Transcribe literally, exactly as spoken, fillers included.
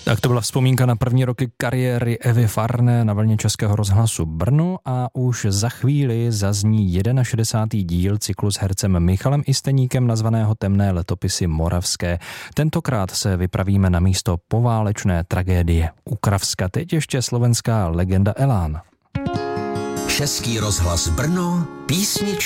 Tak to byla vzpomínka na první roky kariéry Evy Farné na vlně Českého rozhlasu Brno a už za chvíli zazní šedesátý první díl cyklu s hercem Michalem Isteníkem nazvaného Temné letopisy moravské. Tentokrát se vypravíme na místo poválečné tragédie u Kravska. Teď ještě slovenská legenda Elán. Český rozhlas Brno, písničky